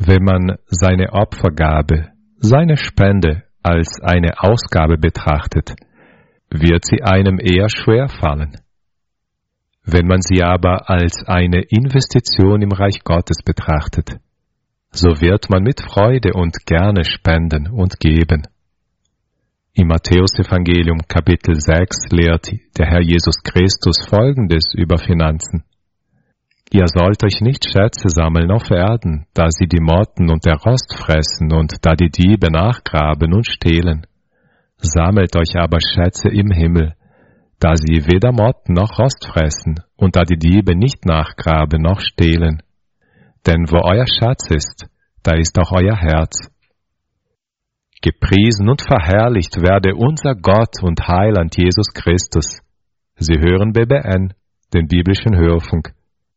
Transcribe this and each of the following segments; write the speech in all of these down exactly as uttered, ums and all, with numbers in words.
Wenn man seine Opfergabe, seine Spende als eine Ausgabe betrachtet, wird sie einem eher schwer fallen. Wenn man sie aber als eine Investition im Reich Gottes betrachtet, so wird man mit Freude und gerne spenden und geben. Im Matthäusevangelium Kapitel sechs lehrt der Herr Jesus Christus Folgendes über Finanzen. Ihr sollt euch nicht Schätze sammeln auf Erden, da sie die Motten und der Rost fressen und da die Diebe nachgraben und stehlen. Sammelt euch aber Schätze im Himmel, da sie weder Motten noch Rost fressen und da die Diebe nicht nachgraben noch stehlen. Denn wo euer Schatz ist, da ist auch euer Herz. Gepriesen und verherrlicht werde unser Gott und Heiland Jesus Christus. Sie hören B B N, den biblischen Hörfunk.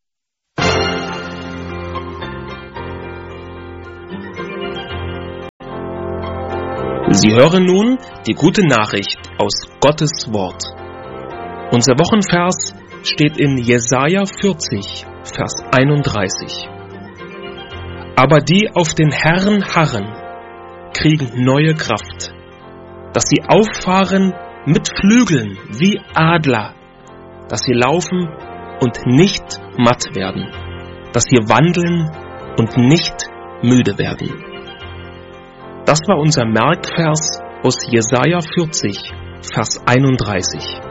Sie hören nun die gute Nachricht aus Gottes Wort. Unser Wochenvers steht in Jesaja vierzig, Vers einunddreißig. Aber die auf den Herrn harren, kriegen neue Kraft, dass sie auffahren mit Flügeln wie Adler, dass sie laufen und nicht matt werden, dass sie wandeln und nicht müde werden. Das war unser Merkvers aus Jesaja vierzig, Vers einunddreißig.